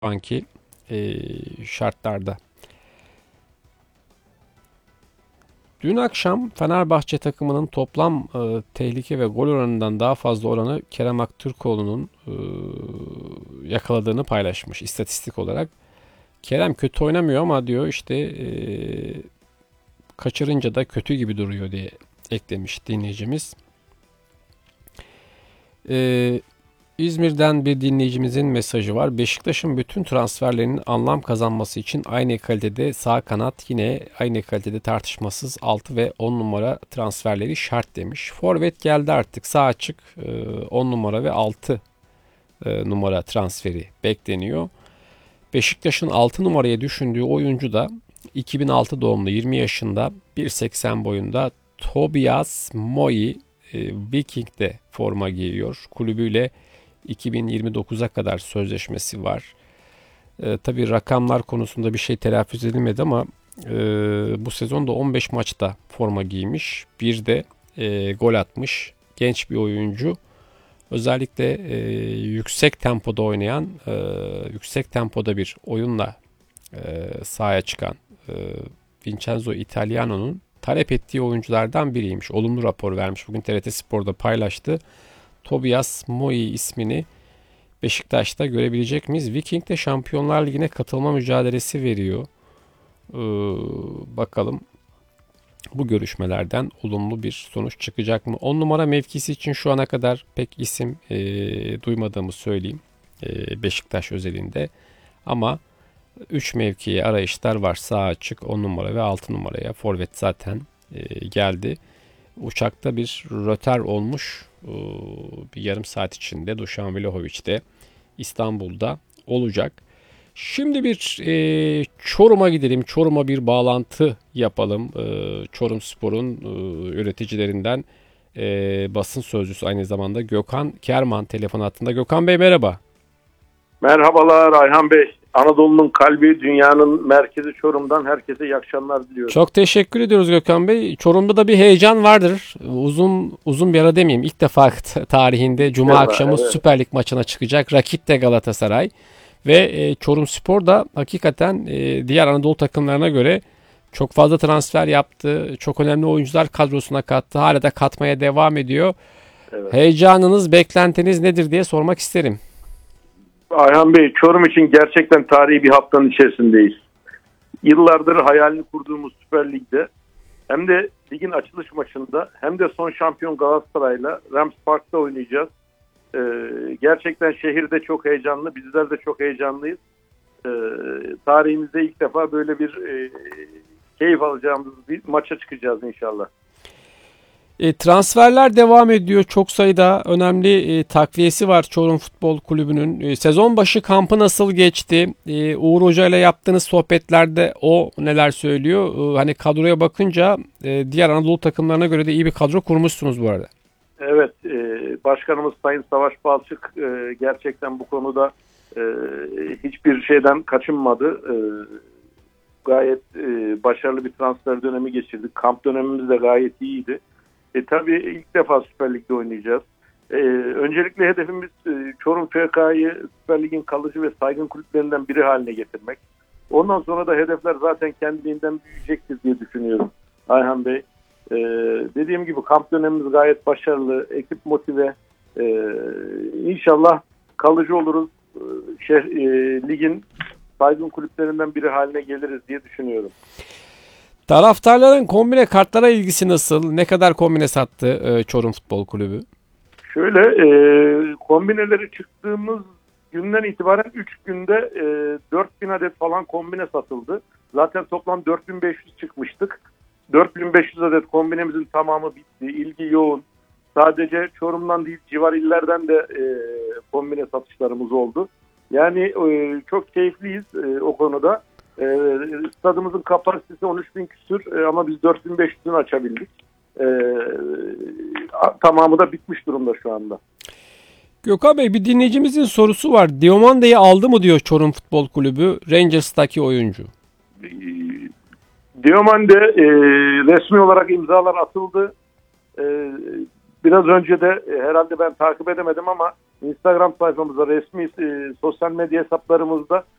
anki şartlarda. Dün akşam Fenerbahçe takımının toplam tehlike ve gol oranından daha fazla oranı Kerem Aktürkoğlu'nun yakaladığını paylaşmış istatistik olarak. Kerem kötü oynamıyor ama diyor işte kaçırınca da kötü gibi duruyor diye eklemiş dinleyicimiz. E, İzmir'den bir dinleyicimizin mesajı var. Beşiktaş'ın bütün transferlerinin anlam kazanması için aynı kalitede sağ kanat, yine aynı kalitede tartışmasız 6 ve 10 numara transferleri şart demiş. Forvet geldi artık, sağ açık, 10 numara ve 6 numara transferi bekleniyor. Beşiktaş'ın 6 numaraya düşündüğü oyuncu da 2006 doğumlu, 20 yaşında, 1.80 boyunda Tobias Moy. Viking'de forma giyiyor. Kulübüyle 2029'a kadar sözleşmesi var. Tabii rakamlar konusunda bir şey telaffuz edilmedi ama bu sezonda 15 maçta forma giymiş. Bir de gol atmış. Genç bir oyuncu. Özellikle yüksek tempoda oynayan, yüksek tempoda bir oyunla sahaya çıkan Vincenzo Italiano'nun talep ettiği oyunculardan biriymiş. Olumlu rapor vermiş. Bugün TRT Spor'da paylaştı. Tobias Moy ismini Beşiktaş'ta görebilecek miyiz? Viking de Şampiyonlar Ligi'ne katılma mücadelesi veriyor. Ee, Bakalım bu görüşmelerden olumlu bir sonuç çıkacak mı? 10 numara mevkisi için şu ana kadar pek isim duymadığımı söyleyeyim. Beşiktaş özelinde. Ama 3 mevkiye arayışlar var. Sağ açık 10 numara ve 6 numaraya. Forvet zaten geldi. Uçakta bir rötar olmuş. Bir yarım saat içinde Dušan Vlahović de İstanbul'da olacak. Şimdi bir Çorum'a gidelim. Çorum'a bir bağlantı yapalım. Çorumspor'un üreticilerinden basın sözcüsü aynı zamanda Gökhan Kerman telefon hattında. Gökhan Bey merhaba. Merhabalar Ayhan Bey. Anadolu'nun kalbi, dünyanın merkezi Çorum'dan herkese iyi akşamlar diliyorum. Çok teşekkür ediyoruz Gökhan Bey. Çorum'da da bir heyecan vardır. Uzun bir ara demeyeyim. İlk defa tarihinde Cuma akşamı Evet. Süper Lig maçına çıkacak. Rakip de Galatasaray. Ve Çorumspor da hakikaten diğer Anadolu takımlarına göre çok fazla transfer yaptı. Çok önemli oyuncular kadrosuna kattı. Hala da katmaya devam ediyor. Evet. Heyecanınız, beklentiniz nedir diye sormak isterim. Ayhan Bey, Çorum için gerçekten tarihi bir haftanın içerisindeyiz. Yıllardır hayalini kurduğumuz Süper Lig'de hem de ligin açılış maçında hem de son şampiyon Galatasaray'la Rams Park'ta oynayacağız. Gerçekten şehirde çok heyecanlı, bizler de çok heyecanlıyız. Tarihimizde ilk defa böyle bir keyif alacağımız bir maça çıkacağız inşallah. Transferler devam ediyor. Çok sayıda önemli takviyesi var Çorum Futbol Kulübü'nün. Sezon başı kampı nasıl geçti? Uğur Hoca ile yaptığınız sohbetlerde o neler söylüyor? Hani kadroya bakınca diğer Anadolu takımlarına göre de iyi bir kadro kurmuşsunuz bu arada. Evet, Başkanımız Sayın Savaş Balçık gerçekten bu konuda hiçbir şeyden kaçınmadı. Gayet başarılı bir transfer dönemi geçirdik. Kamp dönemimiz de gayet iyiydi. Tabii ilk defa Süper Lig'de oynayacağız. Öncelikle hedefimiz Çorum FK'yı Süper Lig'in kalıcı ve saygın kulüplerinden biri haline getirmek. Ondan sonra da hedefler zaten kendiliğinden büyüyecektir diye düşünüyorum Ayhan Bey. Dediğim gibi kamp dönemimiz gayet başarılı, ekip motive. İnşallah kalıcı oluruz. Ligin saygın kulüplerinden biri haline geliriz diye düşünüyorum. Taraftarların kombine kartlara ilgisi nasıl? Ne kadar kombine sattı Çorum Futbol Kulübü? Şöyle kombineleri çıktığımız günden itibaren 3 günde 4000 adet falan kombine satıldı. Zaten toplam 4500 çıkmıştık. 4500 adet kombinemizin tamamı bitti. İlgi yoğun. Sadece Çorum'dan değil civar illerden de kombine satışlarımız oldu. Yani çok keyifliyiz o konuda. Stadımızın kapasitesi 13.000 küsür ama biz 4.500'ünü açabildik. Tamamı da bitmiş durumda şu anda. Gökhan Bey, bir dinleyicimizin sorusu var. Diomande'yi aldı mı diyor Çorum Futbol Kulübü, Rangers'taki oyuncu. Diomande resmi olarak imzalar atıldı. Biraz önce de herhalde ben takip edemedim ama Instagram sayfamızda, resmi sosyal medya hesaplarımızda